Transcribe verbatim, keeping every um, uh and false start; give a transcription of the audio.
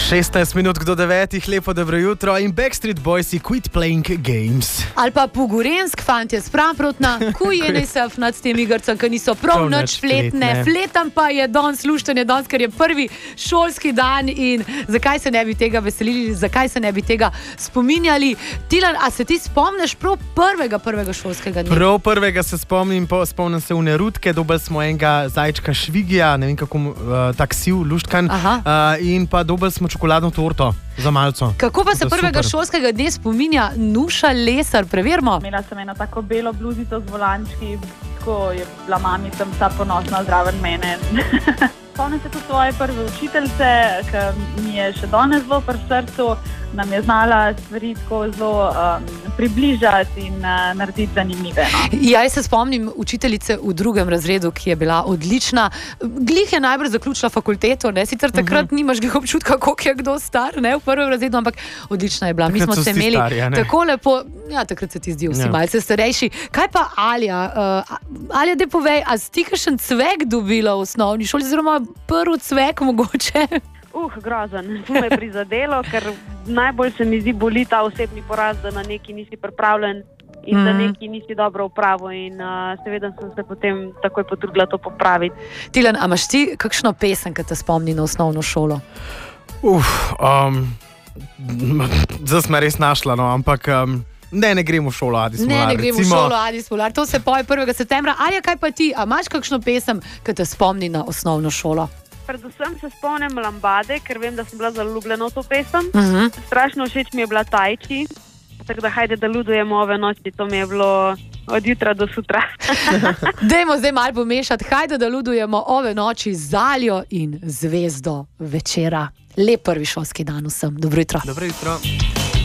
šestnajst minut do devetih, lepo dobro jutro in Backstreet Boysi Quit Playing Games. Ali pa Pogorensk, fantje, spraprotna, kujeni se nad tem igrcem, ki niso prav nič fletne. Fletam pa je danes luštanje, danes, ker je prvi šolski dan in zakaj se ne bi tega veselili, zakaj se ne bi tega spominjali. Tilan, a se ti spomniš prav prvega, prvega šolskega dne? Prav prvega se spomnim, po, spomnim se v Nerutke, dobili smo enega zajčka Švigija, ne vem kako, uh, taksiv, luštkan, uh, in pa dobili smo čokoladno torto za malco. Kako pa se prvega super. šolskega dne spominja Nuša Lesar? Preverimo. Imela sem eno tako belo bluzico z volančki, ko je bila mamica vsa ponosna zraven mene. Spomnim se tudi svoje prve učiteljice, ki mi je še danes zelo pri srcu, nam je znala stvari tako zelo um, približati in uh, narediti zanimive. No? Ja, jaz se spomnim učiteljice v drugem razredu, ki je bila odlična. Glih je najbrž zaključila fakulteto, ne? Sicer takrat uh -huh. nimaš glih občutka, koliko je kdo star, ne? V prvem razredu, ampak odlična je bila. Takrat Mi smo se imeli stari, tako lepo, ja, takrat se ti zdi vsi ja. malce starejši. Kaj pa Alja? Uh, Alja, daj povej, a si ti kakšen cvek dobila v osnovni šoli, oziroma prvi cvek mogoče? Uh, grozen. To me je prizadelo, ker najbolj se mi zdi boli ta osebni poraz, da na neki nisi pripravljen in mm. da neki nisi dobro upravil in uh, seveda sem se potem takoj potrudila to popraviti. Tilan, a imaš ti kakšno pesem, ki te spomni na osnovno šolo? Uf, um, zdaj sem res našla, no, ampak um, ne, ne gremo v šolo Adi Smolar. Ne, ne gremo recimo... v šolo Adi Smolar, to se poje prvega septembra. Ali kaj pa ti, a imaš kakšno pesem, ki te spomni na osnovno šolo? Predvsem se spomnim Lambade, ker vem, da sem bila zaljubljena v to pesem. Uh -huh. Strašno všeč mi je bila Tajči, tako da hajde, da ludujemo ove noči, to mi je bilo od jutra do sutra. Dajmo zdaj malo pomešati, hajde, da ludujemo ove noči z Aljo in Zvezdo večera. Lep prvi šolski dan vsem. Dobro jutro. Dobro jutro.